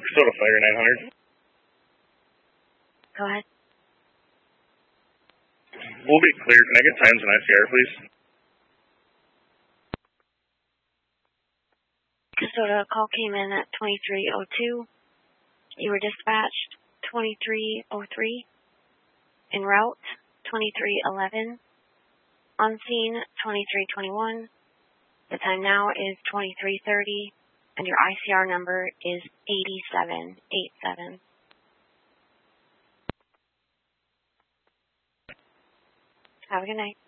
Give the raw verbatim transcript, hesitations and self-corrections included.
Soda Fire nine hundred. Go ahead. We'll be clear. Can I get times and I C R, please? Minnesota call came in at twenty-three oh two. You were dispatched twenty-three oh three. En route twenty-three eleven. On scene twenty-three twenty-one. The time now is twenty-three thirty, and your I C R number is eighty-seven eighty-seven. Have a good night.